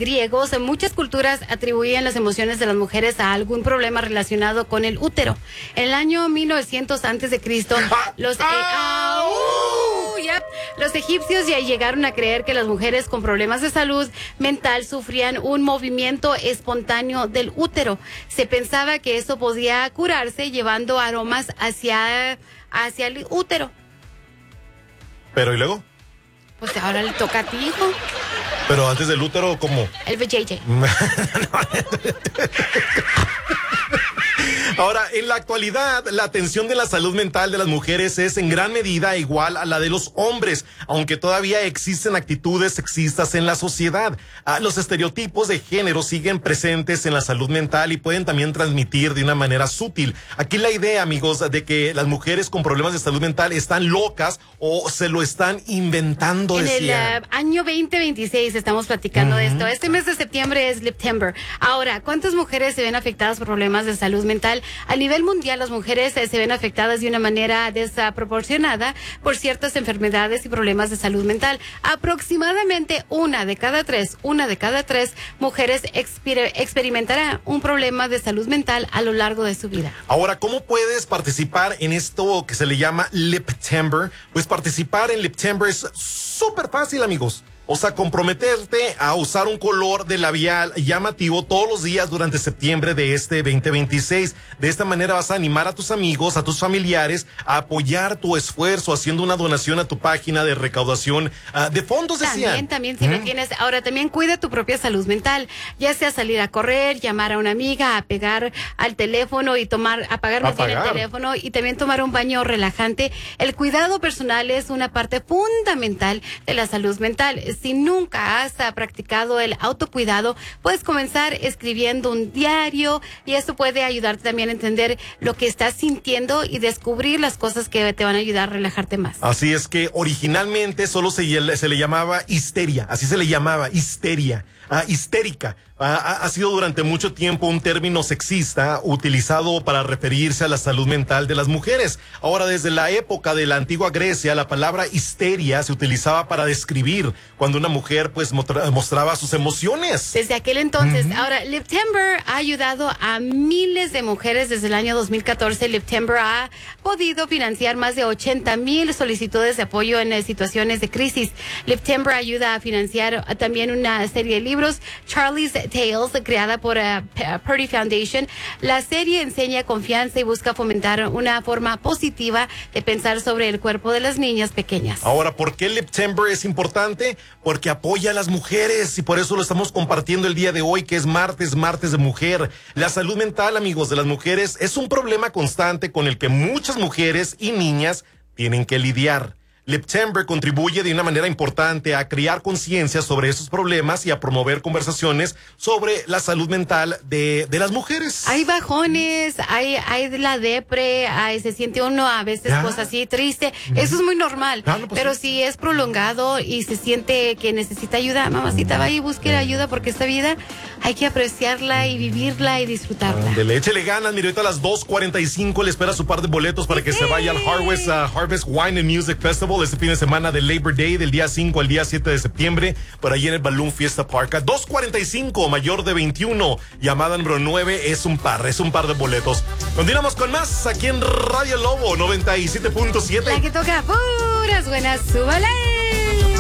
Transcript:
griegos, muchas culturas atribuían las emociones de las mujeres a algún problema relacionado con el útero. En el año 1900 antes de Cristo, los egipcios ya llegaron a creer que las mujeres con problemas de salud mental sufrían un movimiento espontáneo del útero. Se pensaba que eso podía curarse llevando aromas hacia el útero. ¿Pero y luego? Pues ahora le toca a ti, hijo. Pero antes del útero, ¿cómo? El vajayjay. Ahora, en la actualidad, la atención de la salud mental de las mujeres es en gran medida igual a la de los hombres, aunque todavía existen actitudes sexistas en la sociedad. Los estereotipos de género siguen presentes en la salud mental y pueden también transmitir de una manera sutil. Aquí la idea, amigos, de que las mujeres con problemas de salud mental están locas o se lo están inventando. En el año 2026 estamos platicando de esto. Este mes de septiembre es Liptember. Ahora, ¿cuántas mujeres se ven afectadas por problemas de salud mental? A nivel mundial, las mujeres se ven afectadas de una manera desproporcionada por ciertas enfermedades y problemas de salud mental. Aproximadamente una de cada tres mujeres experimentará un problema de salud mental a lo largo de su vida. Ahora, ¿cómo puedes participar en esto que se le llama Liptember? Pues participar en Liptember es súper fácil, amigos. O sea, comprometerte a usar un color de labial llamativo todos los días durante septiembre de este 2026. De esta manera vas a animar a tus amigos, a tus familiares, a apoyar tu esfuerzo haciendo una donación a tu página de recaudación de fondos, decían. También, si lo tienes. Ahora, también cuida tu propia salud mental. Ya sea salir a correr, llamar a una amiga, a pegar al teléfono y apagar el teléfono y también tomar un baño relajante. El cuidado personal es una parte fundamental de la salud mental. Si nunca has practicado el autocuidado, puedes comenzar escribiendo un diario y eso puede ayudarte también a entender lo que estás sintiendo y descubrir las cosas que te van a ayudar a relajarte más. Así es que originalmente solo se le llamaba histeria, así se le llamaba, histeria, histérica. Ha sido durante mucho tiempo un término sexista utilizado para referirse a la salud mental de las mujeres. Ahora, desde la época de la antigua Grecia, la palabra histeria se utilizaba para describir cuando una mujer pues mostraba sus emociones. Desde aquel entonces. Ahora, Liptember ha ayudado a miles de mujeres desde el año 2014. Liptember ha podido financiar más de 80,000 solicitudes de apoyo en situaciones de crisis. Liptember ayuda a financiar también una serie de libros, Charlie's Tales, creada por Purdy Foundation. La serie enseña confianza y busca fomentar una forma positiva de pensar sobre el cuerpo de las niñas pequeñas. Ahora, ¿por qué Liptember es importante? Porque apoya a las mujeres y por eso lo estamos compartiendo el día de hoy, que es martes de mujer. La salud mental, amigos, de las mujeres es un problema constante con el que muchas mujeres y niñas tienen que lidiar. Liptember contribuye de una manera importante a crear conciencia sobre esos problemas y a promover conversaciones sobre la salud mental de las mujeres. Hay bajones, hay de la depre, se siente uno a veces pues así triste. Eso es muy normal, pero si es prolongado y se siente que necesita ayuda, mamacita, vaya y busque ayuda, porque esta vida hay que apreciarla y vivirla y disfrutarla. Échele ganas, mire, ahorita a las 2:45 le espera su par de boletos para que se vaya al Harvest Wine and Music Festival este fin de semana de Labor Day, del día 5 al día 7 de septiembre, por allí en el Balloon Fiesta Park. 2:45, mayor de 21, llamada número 9, es un par de boletos. Continuamos con más aquí en Radio Lobo 97.7. La que toca puras buenas, súbale.